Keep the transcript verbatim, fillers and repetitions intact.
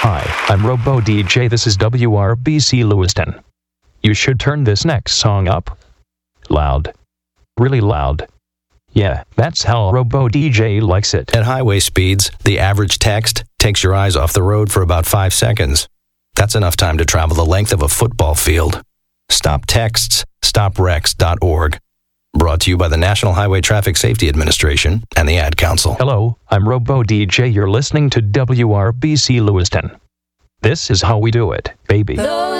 Hi, I'm Robo D J. This is W R B C Lewiston. You should turn this next song up. Loud. Really loud. Yeah, that's how Robo D J likes it. At highway speeds, the average text takes your eyes off the road for about five seconds. That's enough time to travel the length of a football field. Stop texts, stop wrecks dot org. Brought to you by the National Highway Traffic Safety Administration and the Ad Council. Hello, I'm Robo D J. You're listening to W R B C Lewiston. This is how we do it, baby.